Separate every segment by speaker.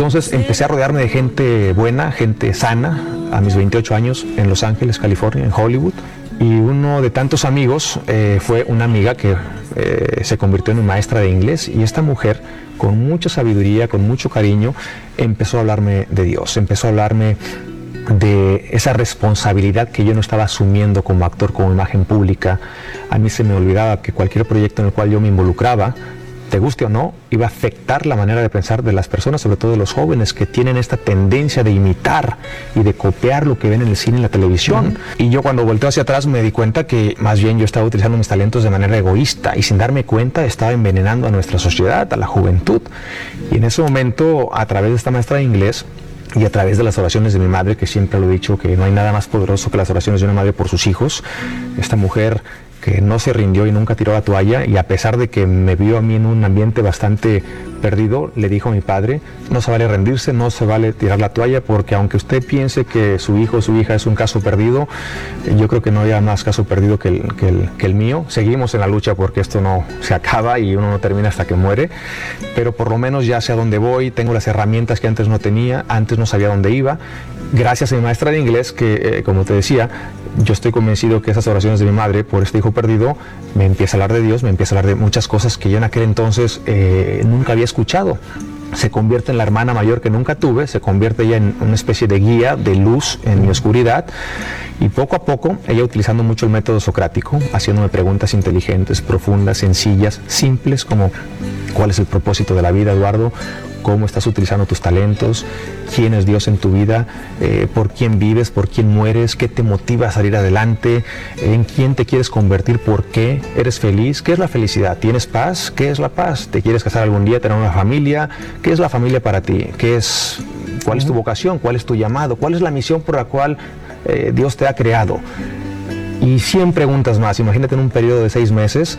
Speaker 1: entonces empecé a rodearme de gente buena, gente sana, a mis 28 años en Los Ángeles, California, en Hollywood. Y uno de tantos amigos fue una amiga que se convirtió en maestra de inglés, y esta mujer, con mucha sabiduría, con mucho cariño, empezó a hablarme de Dios, empezó a hablarme de esa responsabilidad que yo no estaba asumiendo como actor, como imagen pública. A mí se me olvidaba que cualquier proyecto en el cual yo me involucraba, te guste o no, iba a afectar la manera de pensar de las personas, sobre todo de los jóvenes, que tienen esta tendencia de imitar y de copiar lo que ven en el cine y en la televisión. Y yo, cuando volteo hacia atrás, me di cuenta que más bien yo estaba utilizando mis talentos de manera egoísta, y sin darme cuenta estaba envenenando a nuestra sociedad, a la juventud. Y en ese momento, a través de esta maestra de inglés y a través de las oraciones de mi madre, que siempre lo he dicho, que no hay nada más poderoso que las oraciones de una madre por sus hijos, esta mujer que no se rindió y nunca tiró la toalla, y a pesar de que me vio a mí en un ambiente bastante perdido, le dijo a mi padre: no se vale rendirse, no se vale tirar la toalla, porque aunque usted piense que su hijo o su hija es un caso perdido, yo creo que no haya más caso perdido que el mío. Seguimos en la lucha, porque esto no se acaba y uno no termina hasta que muere, pero por lo menos ya sé a dónde voy, tengo las herramientas que antes no tenía, antes no sabía dónde iba. Gracias a mi maestra de inglés, que como te decía, yo estoy convencido que esas oraciones de mi madre por este hijo perdido me empieza a hablar de Dios, me empieza a hablar de muchas cosas que yo en aquel entonces nunca había escuchado. Se convierte en la hermana mayor que nunca tuve, se convierte ella en una especie de guía, de luz en mi oscuridad, y poco a poco ella, utilizando mucho el método socrático, haciéndome preguntas inteligentes, profundas, sencillas, simples, como: ¿cuál es el propósito de la vida, Eduardo? ¿Cómo estás utilizando tus talentos? ¿Quién es Dios en tu vida? ¿Por quién vives? ¿Por quién mueres? ¿Qué te motiva a salir adelante? ¿En quién te quieres convertir? ¿Por qué? ¿Eres feliz? ¿Qué es la felicidad? ¿Tienes paz? ¿Qué es la paz? ¿Te quieres casar algún día, tener una familia? ¿Qué es la familia para ti? ¿Cuál es tu vocación? ¿Cuál es tu llamado? ¿Cuál es la misión por la cual Dios te ha creado? Y 100 preguntas más. Imagínate, en un periodo de 6 meses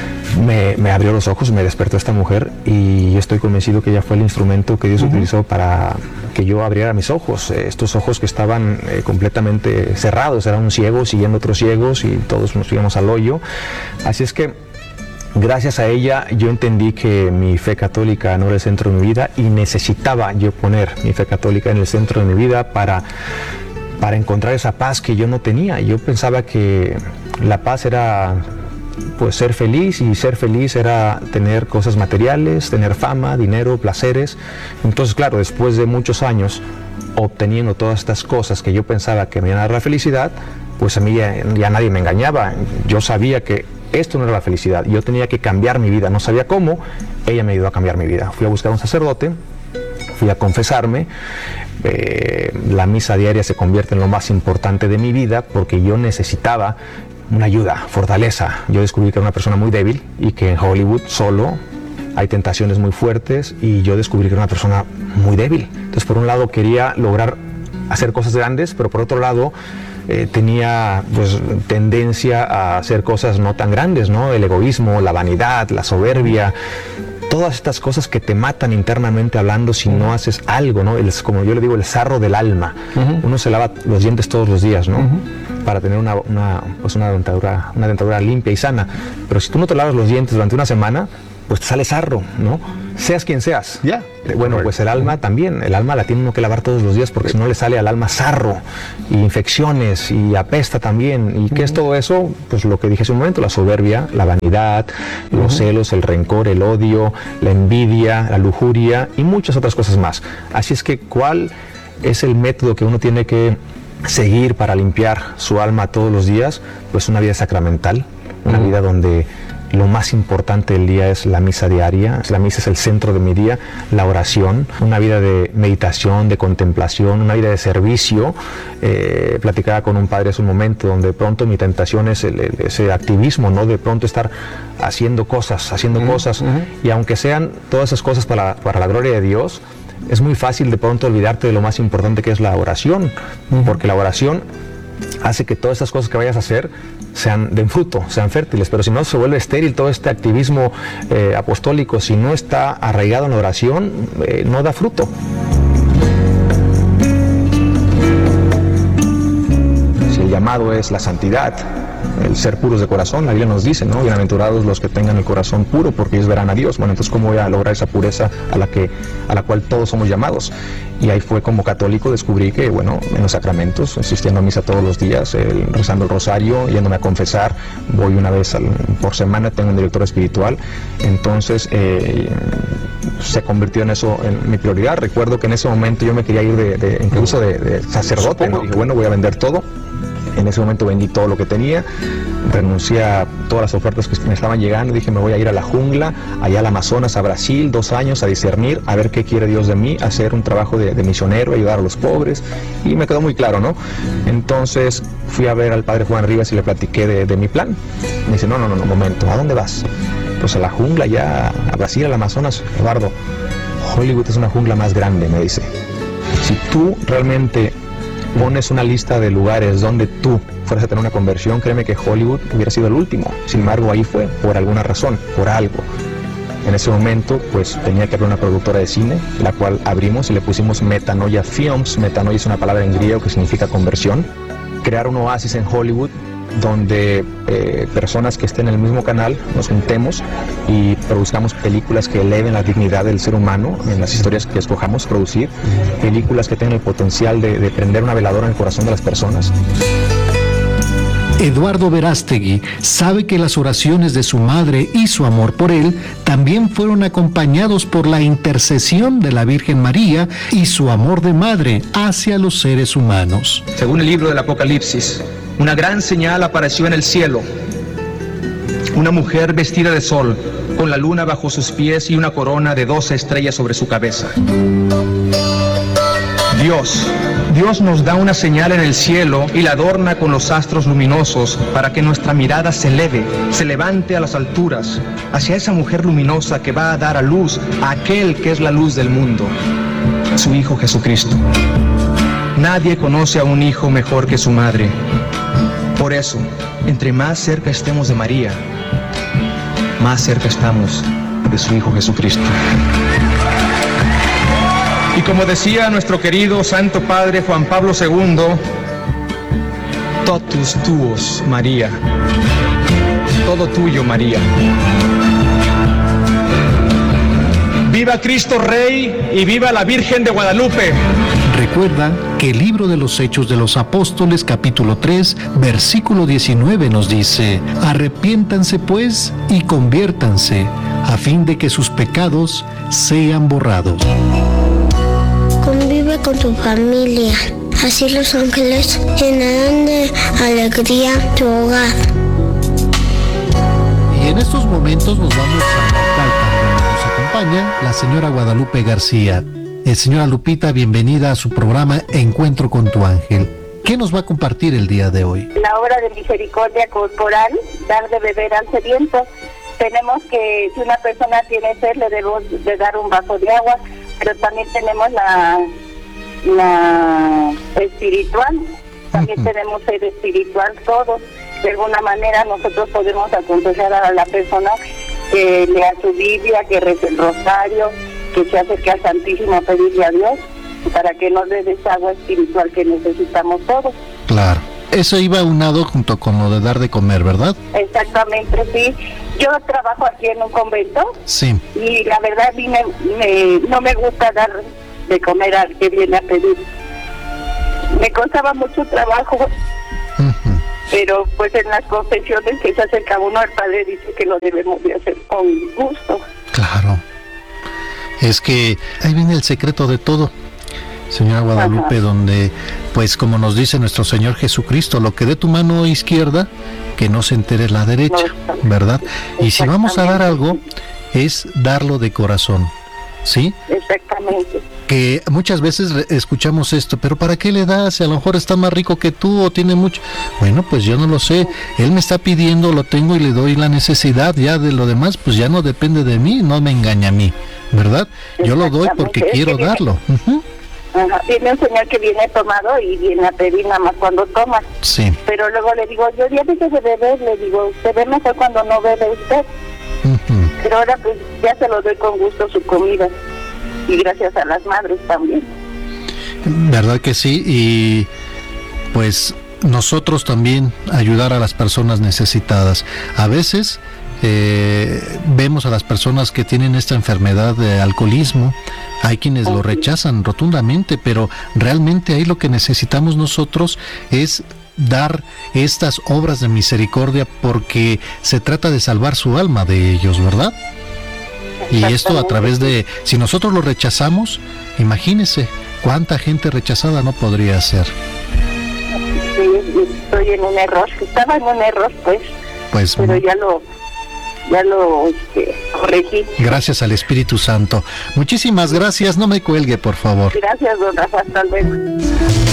Speaker 1: me abrió los ojos, me despertó esta mujer, y yo estoy convencido que ella fue el instrumento que Dios utilizó para que yo abriera mis ojos, estos ojos que estaban completamente cerrados. Era un ciego siguiendo otros ciegos, y todos nos íbamos al hoyo. Así es que, gracias a ella, yo entendí que mi fe católica no era el centro de mi vida, y necesitaba yo poner mi fe católica en el centro de mi vida para encontrar esa paz que yo no tenía. Yo pensaba que la paz era, pues, ser feliz, y ser feliz era tener cosas materiales, tener fama, dinero, placeres. Entonces, claro, después de muchos años obteniendo todas estas cosas que yo pensaba que me iban a dar la felicidad, pues a mí ya nadie me engañaba. Yo sabía que esto no era la felicidad, yo tenía que cambiar mi vida, no sabía cómo. Ella me ayudó a cambiar mi vida. Fui a buscar a un sacerdote, fui a confesarme. La misa diaria se convierte en lo más importante de mi vida, porque yo necesitaba una ayuda, fortaleza. Yo descubrí que era una persona muy débil, y que en Hollywood solo hay tentaciones muy fuertes, y yo descubrí que era una persona muy débil. Entonces, por un lado, quería lograr hacer cosas grandes, pero por otro lado tenía, pues, tendencia a hacer cosas no tan grandes, ¿no? El egoísmo, la vanidad, la soberbia, todas estas cosas que te matan internamente hablando si no haces algo, ¿no? Como yo le digo, el sarro del alma. Uno se lava los dientes todos los días, ¿no? Para tener una dentadura limpia y sana. Pero si tú no te lavas los dientes durante una semana, pues te sale sarro, ¿no? Seas quien seas.
Speaker 2: Yeah.
Speaker 1: Bueno, pues el alma también. El alma la tiene uno que lavar todos los días, porque si no le sale al alma sarro, y infecciones, y apesta también. ¿Y qué es todo eso? Pues lo que dije hace un momento: la soberbia, la vanidad, los celos, el rencor, el odio, la envidia, la lujuria y muchas otras cosas más. Así es que, ¿cuál es el método que uno tiene que seguir para limpiar su alma todos los días? Pues una vida sacramental, una vida donde lo más importante del día es la misa diaria. La misa es el centro de mi día, la oración, una vida de meditación, de contemplación, una vida de servicio. Platicaba con un padre hace un momento, donde de pronto mi tentación es ese activismo, ¿no? De pronto estar haciendo cosas, y aunque sean todas esas cosas para la gloria de Dios, es muy fácil de pronto olvidarte de lo más importante, que es la oración, porque la oración hace que todas estas cosas que vayas a hacer den fruto, sean fértiles. Pero si no, se vuelve estéril todo este activismo apostólico. Si no está arraigado en la oración, no da fruto. Si el llamado es la santidad, el ser puros de corazón. La Biblia nos dice, ¿no? Bienaventurados los que tengan el corazón puro, porque ellos verán a Dios. Bueno, entonces, ¿cómo voy a lograr esa pureza a la cual todos somos llamados? Y ahí fue, como católico, descubrí que, bueno, en los sacramentos, asistiendo a misa todos los días, rezando el rosario, yéndome a confesar, voy una vez por semana, tengo un director espiritual. Entonces se convirtió en eso en mi prioridad. Recuerdo que en ese momento yo me quería ir incluso de sacerdote, ¿no? Dije, bueno, voy a vender todo. En ese momento vendí todo lo que tenía, renuncié a todas las ofertas que me estaban llegando, dije, me voy a ir a la jungla, allá al Amazonas, a Brasil, 2 años, a discernir, a ver qué quiere Dios de mí, hacer un trabajo de misionero, ayudar a los pobres, y me quedó muy claro, ¿no? Entonces fui a ver al padre Juan Rivas y le platiqué de mi plan. Me dice, no, momento, ¿a dónde vas? Pues a la jungla, ya a Brasil, al Amazonas. Eduardo, Hollywood es una jungla más grande, me dice. Si tú realmente pones una lista de lugares donde tú fueras a tener una conversión, créeme que Hollywood hubiera sido el último. Sin embargo, ahí fue, por alguna razón, por algo. En ese momento, pues tenía que abrir una productora de cine, la cual abrimos y le pusimos Metanoia Films. Metanoia es una palabra en griego que significa conversión. Crear un oasis en Hollywood donde personas que estén en el mismo canal nos juntemos y produzcamos películas que eleven la dignidad del ser humano en las historias que escojamos producir, películas que tengan el potencial de prender una veladora en el corazón de las personas.
Speaker 2: Eduardo Verástegui sabe que las oraciones de su madre y su amor por él también fueron acompañados por la intercesión de la Virgen María y su amor de madre hacia los seres humanos.
Speaker 3: Según el libro del Apocalipsis, una gran señal apareció en el cielo. Una mujer vestida de sol, con la luna bajo sus pies y una corona de 12 estrellas sobre su cabeza. Dios nos da una señal en el cielo y la adorna con los astros luminosos para que nuestra mirada se eleve, se levante a las alturas, hacia esa mujer luminosa que va a dar a luz a aquel que es la luz del mundo, su Hijo Jesucristo. Nadie conoce a un hijo mejor que su madre. Por eso, entre más cerca estemos de María, más cerca estamos de su Hijo Jesucristo. Y como decía nuestro querido Santo Padre Juan Pablo II, totus tuos, María. Todo tuyo, María. ¡Viva Cristo Rey y viva la Virgen de Guadalupe!
Speaker 2: Recuerda que el libro de los Hechos de los Apóstoles, capítulo 3, versículo 19 nos dice: arrepiéntanse pues y conviértanse, a fin de que sus pecados sean borrados.
Speaker 4: Convive con tu familia, así los ángeles llenarán de alegría tu hogar.
Speaker 2: Y en estos momentos nos vamos a Naucalpan, donde nos acompaña la señora Guadalupe García. Señora Lupita, bienvenida a su programa Encuentro con tu Ángel. ¿Qué nos va a compartir el día de hoy?
Speaker 5: La obra de misericordia corporal, dar de beber al sediento. Tenemos que, si una persona tiene sed, le debemos de dar un vaso de agua, pero también tenemos la espiritual, también tenemos sed espiritual todos. De alguna manera nosotros podemos aconsejar a la persona que lea su Biblia, que rece el rosario, que se acerque al Santísimo a pedirle a Dios para que nos dé esa agua espiritual que necesitamos todos.
Speaker 2: Claro. Eso iba aunado junto con lo de dar de comer, ¿verdad?
Speaker 5: Exactamente, sí. Yo trabajo aquí en un convento.
Speaker 2: Sí.
Speaker 5: Y la verdad a mí no me gusta dar de comer al que viene a pedir. Me costaba mucho trabajo. Uh-huh. Pero pues en las confesiones que se acerca uno, el Padre dice que lo debemos de hacer con gusto.
Speaker 2: Claro. Es que ahí viene el secreto de todo, señora Guadalupe. Ajá. Donde, pues como nos dice nuestro Señor Jesucristo, lo que dé tu mano izquierda, que no se entere la derecha, ¿verdad? Y si vamos a dar algo, es darlo de corazón, ¿sí?
Speaker 5: Exactamente.
Speaker 2: Que muchas veces escuchamos esto, pero ¿para qué le das? Si a lo mejor está más rico que tú o tiene mucho. Bueno, pues yo no lo sé. Él me está pidiendo, lo tengo y le doy la necesidad. Ya de lo demás, pues ya no depende de mí, no me engaña a mí, ¿verdad? Yo lo doy porque quiero darlo. Uh-huh.
Speaker 5: Ajá. Tiene un señor que viene tomado y viene a pedir nada más cuando toma.
Speaker 2: Sí.
Speaker 5: Pero luego le digo, yo ya dije de beber, le digo, usted ve mejor cuando no bebe usted. Uh-huh. Pero ahora pues ya se lo doy con gusto su comida. Y gracias a las madres también.
Speaker 2: ¿Verdad que sí? Y pues nosotros también ayudar a las personas necesitadas. A veces vemos a las personas que tienen esta enfermedad de alcoholismo, hay quienes lo rechazan rotundamente, pero realmente ahí lo que necesitamos nosotros es dar estas obras de misericordia, porque se trata de salvar su alma de ellos, ¿verdad? Y esto a través de, si nosotros lo rechazamos, imagínese cuánta gente rechazada no podría ser.
Speaker 5: Sí, estoy en un error, estaba en un error, pues pero ya lo corregí.
Speaker 2: Gracias al Espíritu Santo. Muchísimas gracias, no me cuelgue, por favor.
Speaker 5: Gracias, don Rafa, hasta luego.